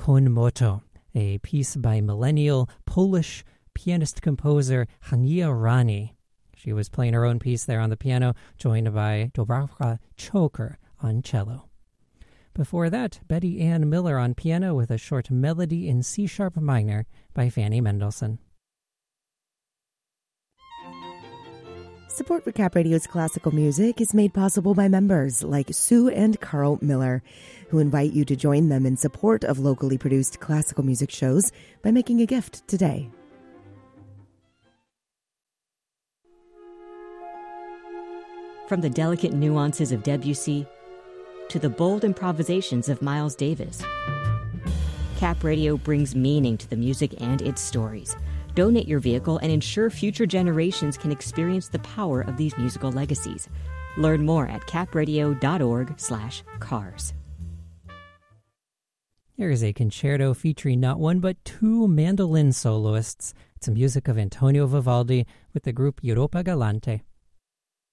Kon Moto, a piece by millennial Polish pianist-composer Hania Rani. She was playing her own piece there on the piano, joined by Dubravka Choker on cello. Before that, Betty Ann Miller on piano with a short melody in C-sharp minor by Fanny Mendelssohn. Support for Cap Radio's classical music is made possible by members like Sue and Carl Miller, who invite you to join them in support of locally produced classical music shows by making a gift today. From the delicate nuances of Debussy to the bold improvisations of Miles Davis, Cap Radio brings meaning to the music and its stories. Donate your vehicle and ensure future generations can experience the power of these musical legacies. Learn more at capradio.org/cars. Here is a concerto featuring not one but two mandolin soloists. It's the music of Antonio Vivaldi with the group Europa Galante.